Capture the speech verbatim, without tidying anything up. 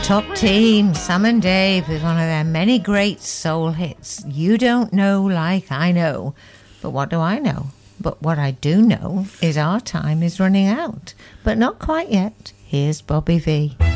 Top Team, Sam and Dave, with one of their many great soul hits. You don't know like I know. But what do I know? But what I do know is our time is running out. But not quite yet. Here's Bobby V.